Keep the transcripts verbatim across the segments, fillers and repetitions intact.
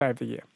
of the year?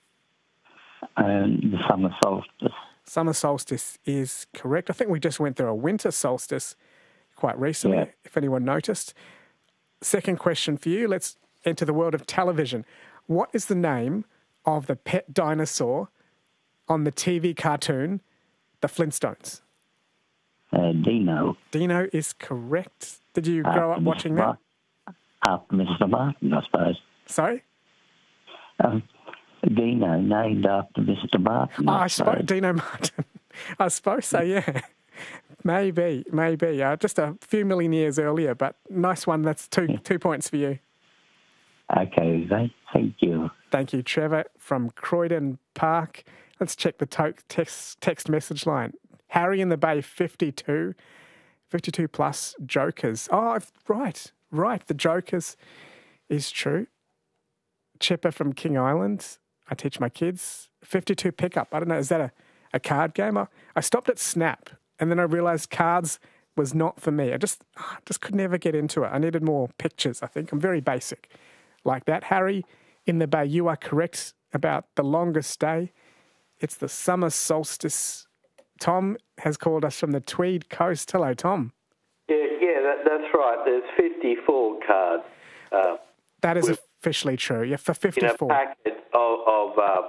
Um, the summer solstice. Summer solstice is correct. I think we just went through a winter solstice quite recently, Yeah. if anyone noticed. Second question for you. Let's enter the world of television. What is the name of the pet dinosaur on the T V cartoon, The Flintstones? Uh, Dino. Dino is correct. Did you grow up After watching Mister that? Mar- After Mister Martin, I suppose. Sorry? Um, Dino, named after Mister Martin. Oh, I I suppose suppose. Dino Martin. I suppose so, yeah. Maybe, maybe. Uh, just a few million years earlier, but nice one. That's two two points for you. Okay, Zane. Thank you. Thank you, Trevor from Croydon Park. Let's check the to- text, text message line. Harry in the Bay, fifty-two. fifty-two plus Jokers. Oh, right, right. The Jokers is true. Chipper from King Island. I teach my kids. fifty-two pickup. I don't know. Is that a, a card game? I, I stopped at Snap and then I realised cards was not for me. I just I just could never get into it. I needed more pictures, I think. I'm very basic like that. Harry in the Bay, you are correct about the longest day. It's the summer solstice. Tom has called us from the Tweed Coast. Hello, Tom. Yeah, yeah, that, that's right. There's fifty-four cards. Uh, That is with, officially true. Yeah, for in a fifty-four. packet of, of uh,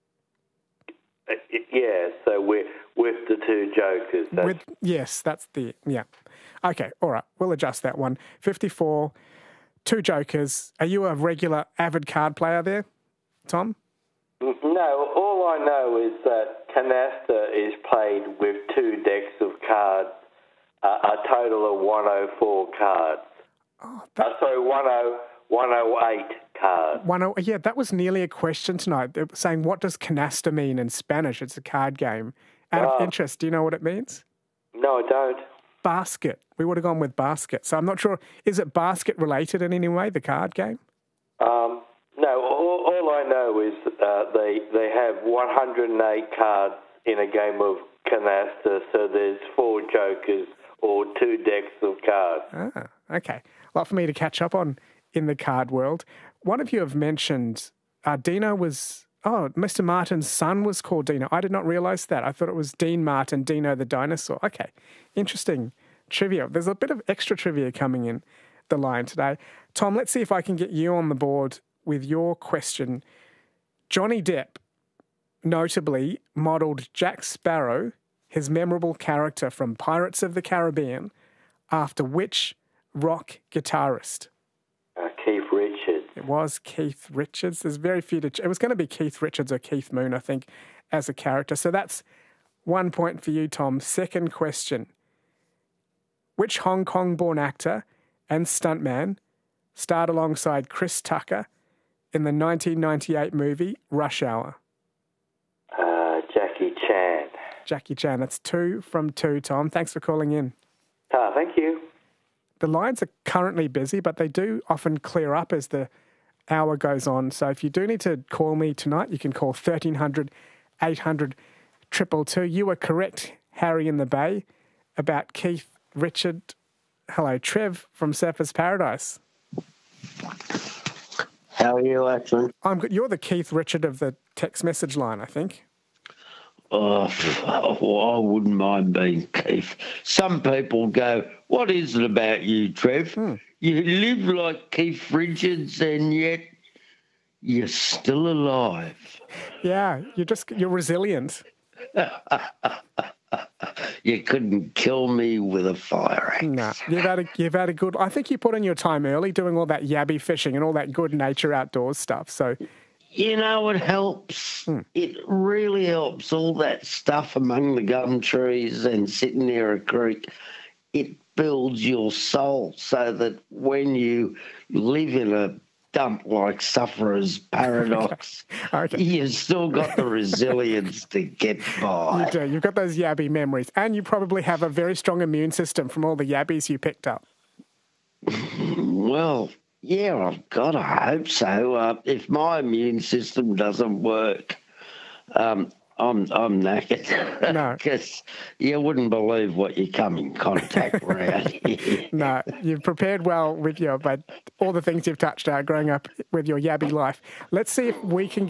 yeah, so with, with the two Jokers. That's, With, yes, that's the, yeah. Okay, all right. We'll adjust that one. fifty-four, two Jokers. Are you a regular avid card player there, Tom? No, all I know is that canasta is played with two decks of cards, uh, a total of one hundred four cards. Oh, that, uh, sorry, one hundred eight cards. one, oh, yeah, that was nearly a question tonight. They were saying, what does canasta mean in Spanish? It's a card game. Out of Oh. interest, do you know what it means? No, I don't. Basket. We would have gone with basket. So I'm not sure. Is it basket related in any way, the card game? Um, no, all, all I know is uh, they they have one hundred eight cards in a game of canasta, so there's four Jokers or two decks of cards. Ah, okay. A lot for me to catch up on in the card world. One of you have mentioned uh, Dino was, oh, Mister Martin's son was called Dino. I did not realise that. I thought it was Dean Martin, Dino the dinosaur. Okay, interesting trivia. There's a bit of extra trivia coming in the line today. Tom, let's see if I can get you on the board with your question. Johnny Depp notably modelled Jack Sparrow, his memorable character from Pirates of the Caribbean, after which rock guitarist? Uh, Keith Richards. It was Keith Richards. There's very few to... Ch- it was going to be Keith Richards or Keith Moon, I think, as a character. So that's one point for you, Tom. Second question. Which Hong Kong-born actor and stuntman starred alongside Chris Tucker in the nineteen ninety-eight movie Rush Hour? Uh, Jackie Chan. Jackie Chan. That's two from two, Tom. Thanks for calling in. Ah, thank you. The lines are currently busy, but they do often clear up as the hour goes on. So if you do need to call me tonight, you can call thirteen hundred, eight hundred, two two two. You were correct, Harry in the Bay, about Keith Richard. Hello, Trev from Surfers Paradise. How are you, Ackland? I'm good. You're the Keith Richard of the text message line, I think. Oh, I wouldn't mind being Keith. Some people go, what is it about you, Trev? Hmm. You live like Keith Richards and yet you're still alive. Yeah, you're just, you're resilient. You couldn't kill me with a fire axe. No, you've had a, you've had a good, I think you put in your time early doing all that yabby fishing and all that good nature outdoors stuff. So, You know, it helps. Hmm. It really helps. All that stuff among the gum trees and sitting near a creek, it builds your soul so that when you live in a dump like Sufferer's Paradox, Okay. you've still got the resilience to get by. You do. You've got those yabby memories. And you probably have a very strong immune system from all the yabbies you picked up. Well, yeah, I've got to hope so. Uh, if my immune system doesn't work, um, I'm I'm knackered. No. Because you wouldn't believe what you come in contact around here. No, you've prepared well with your, but all the things you've touched uh, growing up with your Yabby life. Let's see if we can